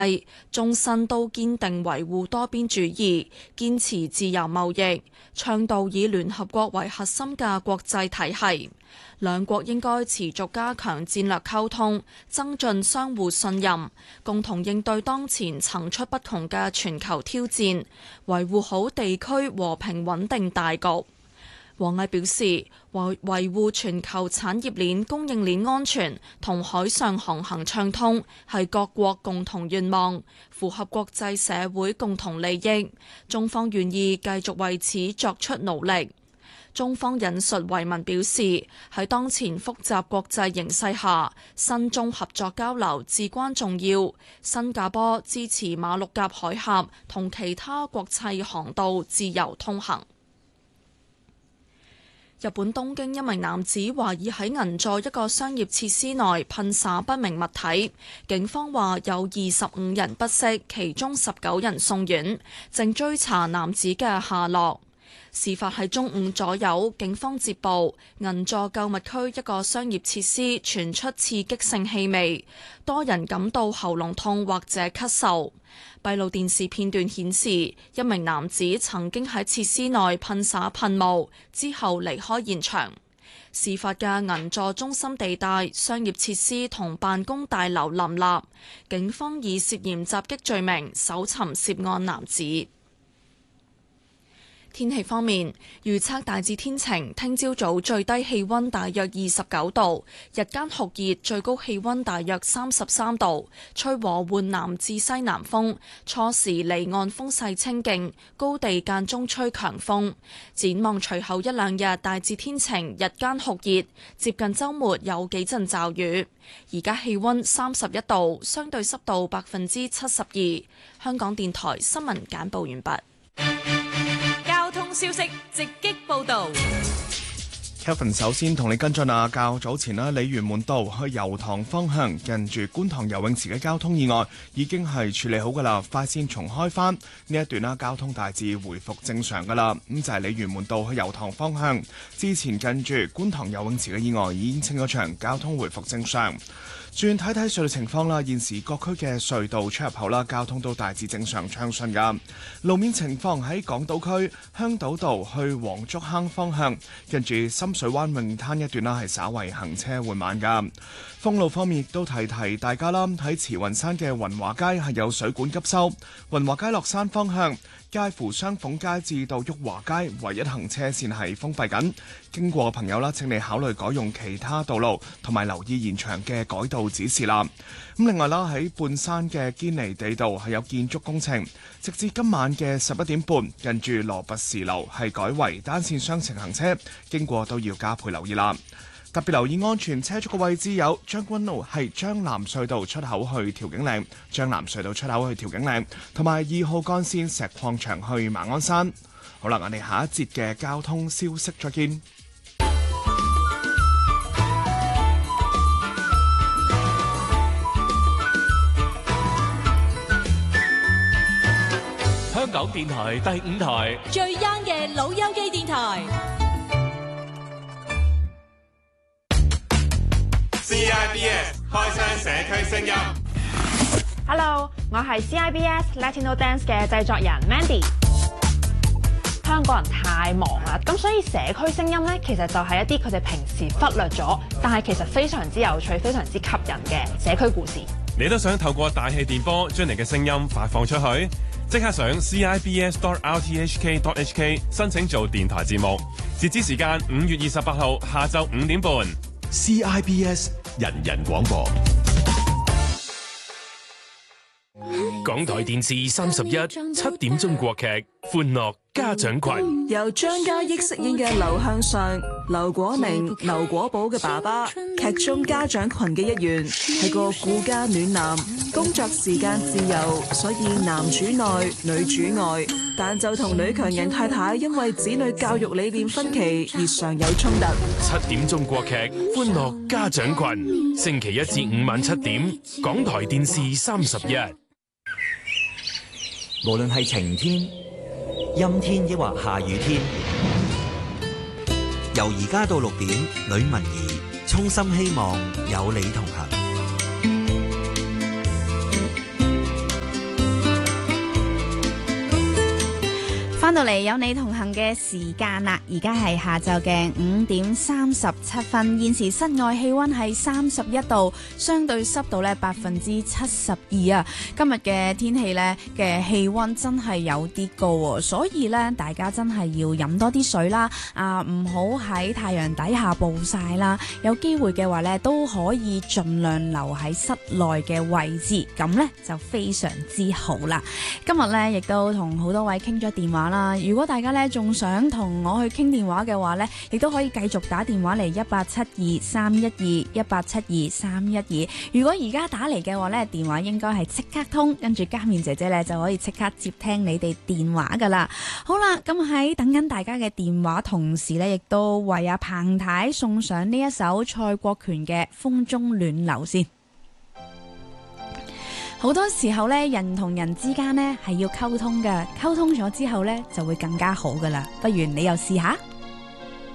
終身都堅定維護多邊主義，堅持自由貿易，倡導以聯合國為核心嘅國際體系。兩國應該持續加強戰略溝通，增進相互信任，共同應對當前層出不窮嘅全球挑戰，維護好地區和平穩定大局。王毅表示，維護全球產業鏈、供應鏈安全同海上航行暢通係各國共同願望，符合國際社會共同利益。中方願意繼續為此作出努力。中方引述維文表示，喺當前複雜國際形勢下，新中合作交流至關重要。新加坡支持馬六甲海峽同其他國際航道自由通行。日本東京一名男子懷疑喺銀座一個商業設施內噴灑不明物體，警方話有25人不適，其中19人送院，正追查男子嘅下落。事發喺中午左右，警方接報銀座購物區一個商業設施傳出刺激性氣味，多人感到喉嚨痛或者咳嗽。閉路電視片段顯示，一名男子曾經喺設施內噴灑噴霧，之後離開現場。事發嘅銀座中心地帶商業設施同辦公大樓林立，警方以涉嫌襲擊罪名搜尋涉案男子。天氣方面，預測大致天晴，聽朝早最低氣溫大約29度，日間酷熱，最高氣溫大約33度，吹和緩南至西南風，初時離岸風勢清勁，高地間中吹強風。展望隨後一兩日大致天晴，日間酷熱，接近週末有幾陣驟雨。而家氣溫31度，相對濕度72%。香港電台新聞簡報完畢。 消息直擊報道。 Kevin 首先同你跟進啊，較早前啦，鯉魚門道去油塘方向近住觀塘游泳池嘅交通意外已經係處理好噶啦，快線重開返呢一段啦，交通大致回復正常噶啦。咁就係鯉魚門道去油塘方向之前近住觀塘游泳池嘅意外已經清咗場，交通回復正常。轉睇睇隧道情況啦，現時各區嘅隧道出入口啦，交通都大致正常暢順噶。路面情況喺港島區香島道去黃竹坑方向，近住深水灣泳灘一段啦，係稍為行車緩慢噶。封路方面亦都提大家啦，喺慈雲山嘅雲華街係有水管急修，雲華街落山方向介乎雙鳳街至到裕華街唯一行車線係封閉緊，經過嘅朋友啦，請你考慮改用其他道路，同埋留意現場嘅改道指示啦。咁另外啦，喺半山嘅堅尼地道係有建築工程，直至今晚嘅11點半，近住羅拔士樓係改為單線雙程行車，經過都要加倍留意啦。特別留意安全車速嘅位置有將軍澳係將南隧道出口去調景嶺，將南隧道出口去調景嶺，同埋2號幹線石礦場去馬鞍山。好啦，我哋下一節嘅交通消息再見。 香港電台第5台最 young 嘅老友記電台。 CIBS 開箱社區聲音。 Hello， 我係 CIBS Latino Dance 嘅製作人 Mandy。香港人太忙啦，咁所以社區聲音呢，其實就係一啲佢哋平時忽略咗，但係其實非常之有趣、非常之吸引嘅社區故事。 你都想透過大氣電波將你嘅聲音發放出去？即刻上 CIBS.RTHK.HK 申請做電台節目，截止時間5月28號下晝5點半。 CIBS 人人廣播。 港台電視31 7點鐘國劇《歡樂家長群》， 由張嘉益飾演嘅劉向上、劉果明、劉果寶嘅爸爸，劇中家長群嘅一員，係個顧家暖男，工作時間自由，所以男主內女主外，但就同女強人太太因為子女教育理念分歧而常有衝突。 7點鐘國劇《歡樂家長群》，星期1至5晚7點，港台電視31。 無論係晴天、陰天抑或下雨天，由而家到6點，呂文儀衷心希望有你同行。 翻到嚟有你同行嘅時間啦，而家係下晝嘅5:37，現時室外氣溫係31度，相對濕度咧72%啊。今日嘅天氣咧嘅氣溫真係有啲高，所以咧大家真係要飲多啲水啦，唔好喺太陽底下暴曬啦。有機會嘅話咧都可以盡量留喺室內嘅位置，咁咧就非常之好啦。今日咧亦都同好多位傾咗電話啦，如果大家咧仲想同我去傾電話嘅話咧，亦都可以繼續打電話嚟1872312118723112。如果而家打嚟嘅話咧，電話應該係即刻通，跟住嘉面姐姐咧就可以即刻接聽你哋電話噶啦。好啦，咁喺等緊大家嘅電話同時咧，亦都為阿彭太送上呢一首蔡國權嘅《風中暖流》先。好多時候咧，人同人之間咧係要溝通嘅，溝通咗之後咧就會更加好噶啦。不如你又試下。